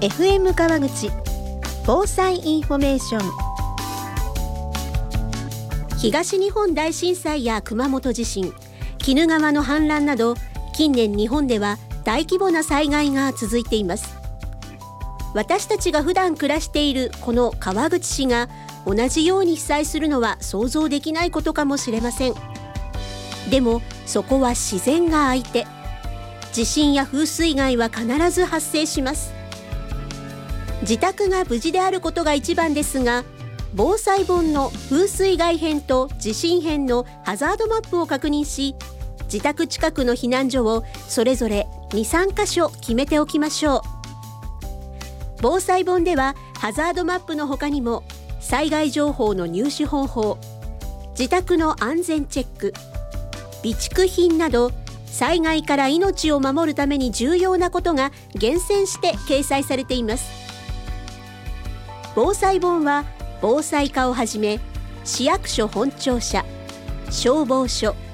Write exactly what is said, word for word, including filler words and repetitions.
エフエム 川口防災インフォメーション。東日本大震災や熊本地震、鬼怒川の氾濫など、近年日本では大規模な災害が続いています。私たちが普段暮らしているこの川口市が同じように被災するのは想像できないことかもしれません。でもそこは自然が相手。地震や風水害は必ず発生します。自宅が無事であることが一番ですが、防災本の風水害編と地震編のハザードマップを確認し、自宅近くの避難所をそれぞれ にさん 箇所決めておきましょう。防災本ではハザードマップの他にも災害情報の入手方法、自宅の安全チェック、備蓄品など災害から命を守るために重要なことが厳選して掲載されています。防災本は防災課をはじめ市役所本庁舎、消防署、